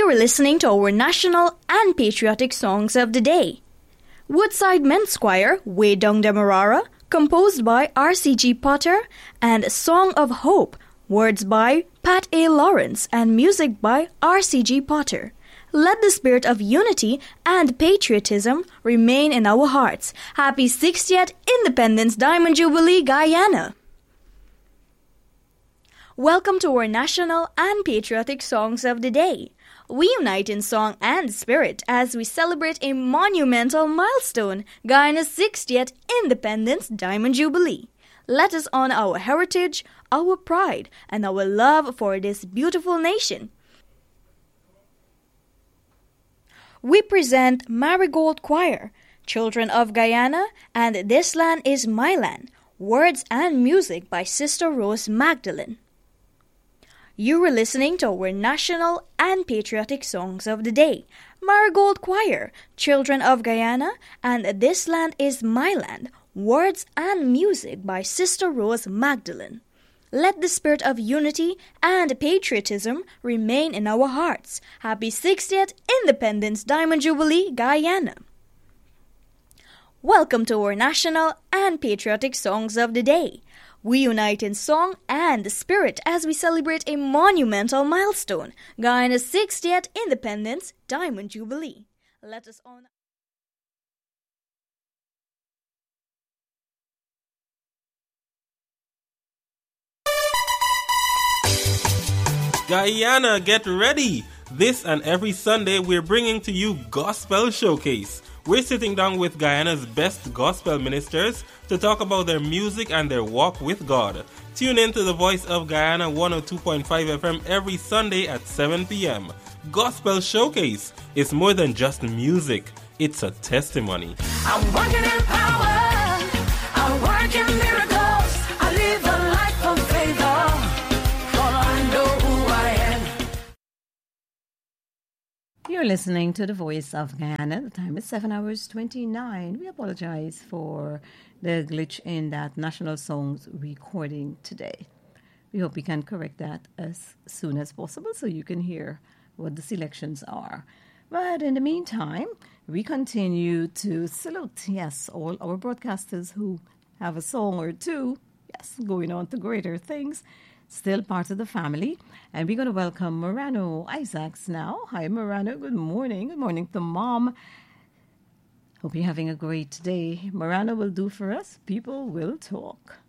You are listening to our national and patriotic songs of the day. Woodside Men's Choir, Way Down Demerara, composed by R.C.G. Potter, and Song of Hope, words by Pat A. Lawrence and music by R.C.G. Potter. Let the spirit of unity and patriotism remain in our hearts. Happy 60th Independence Diamond Jubilee, Guyana! Welcome to our national and patriotic songs of the day. We unite in song and spirit as we celebrate a monumental milestone, Guyana's 60th Independence Diamond Jubilee. Let us honor our heritage, our pride, and our love for this beautiful nation. We present Marigold Choir, Children of Guyana, and This Land is My Land, words and music by Sister Rose Magdalene. You are listening to our national and patriotic songs of the day. Marigold Choir, Children of Guyana, and This Land is My Land, words and music by Sister Rose Magdalene. Let the spirit of unity and patriotism remain in our hearts. Happy 60th Independence Diamond Jubilee, Guyana! Welcome to our national and patriotic songs of the day. We unite in song and spirit as we celebrate a monumental milestone, Guyana's 60th Independence Diamond Jubilee. Let us honor. Guyana, get ready! This and every Sunday we're bringing to you Gospel Showcase. We're sitting down with Guyana's best gospel ministers to talk about their music and their walk with God. Tune in to the Voice of Guyana 102.5 FM every Sunday at 7 p.m. Gospel Showcase is more than just music. It's a testimony. I'm working in power. I work in miracles. I live a life of favor. For I know who I am. You're listening to the Voice of Guyana. The time is 7 hours 29. We apologize for the glitch in that national songs recording today. We hope we can correct that as soon as possible so you can hear what the selections are. But in the meantime, we continue to salute, all our broadcasters who have a song or two, going on to greater things, still part of the family. And we're going to welcome Morano Isaacs now. Hi, Morano. Good morning. Good morning to Mom. Hope you're having a great day. Morano will do for us. People will talk.